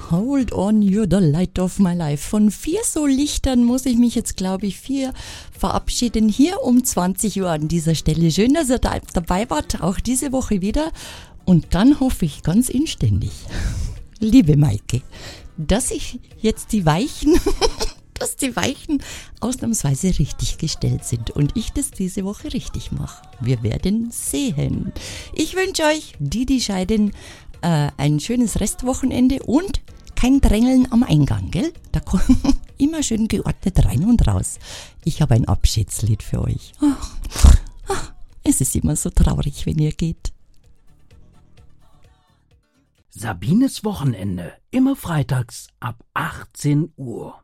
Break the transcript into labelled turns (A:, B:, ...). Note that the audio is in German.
A: Hold on, you're the light of my life. Von 4 so Lichtern muss ich mich jetzt, glaube ich, 4 verabschieden. Hier um 20 Uhr an dieser Stelle. Schön, dass ihr da dabei wart, auch diese Woche wieder. Und dann hoffe ich ganz inständig, liebe Maike, dass ich jetzt die Weichen ausnahmsweise richtig gestellt sind und ich das diese Woche richtig mache. Wir werden sehen. Ich wünsche euch, die scheiden, ein schönes Restwochenende und kein Drängeln am Eingang, gell? Da kommt immer schön geordnet rein und raus. Ich habe ein Abschiedslied für euch. Es ist immer so traurig, wenn ihr geht.
B: Sabines Wochenende, immer freitags ab 18 Uhr.